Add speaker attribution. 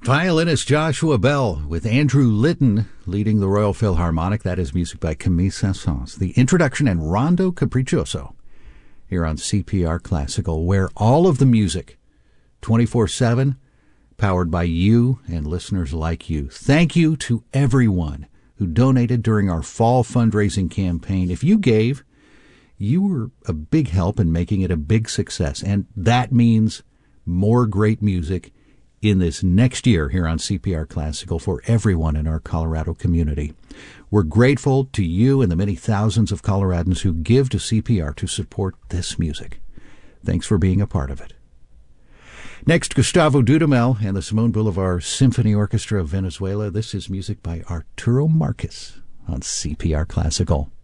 Speaker 1: Violinist Joshua Bell with Andrew Litton leading the Royal Philharmonic. That is music by Camille Saint-Saëns. The introduction and Rondo Capriccioso here on CPR Classical, where all of the music, 24/7, powered by you and listeners like you. Thank you to everyone who donated during our fall fundraising campaign. If you gave, you were a big help in making it a big success, and that means more great music in this next year here on CPR Classical for everyone in our Colorado community. We're grateful to you and the many thousands of Coloradans who give to CPR to support this music. Thanks for being a part of it. Next, Gustavo Dudamel and the Simón Bolívar Symphony Orchestra of Venezuela. This is music by Arturo Marquez on CPR Classical.